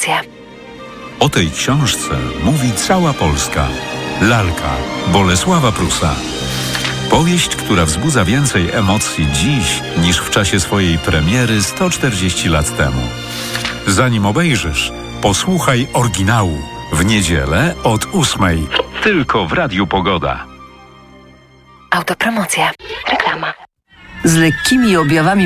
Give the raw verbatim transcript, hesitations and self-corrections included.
Autopromocje. O tej książce mówi cała Polska. Lalka Bolesława Prusa. Powieść, która wzbudza więcej emocji dziś niż w czasie swojej premiery sto czterdzieści lat temu. Zanim obejrzysz, posłuchaj oryginału w niedzielę od ósmej. Tylko w Radiu Pogoda. Autopromocje. Reklama. Z lekkimi objawami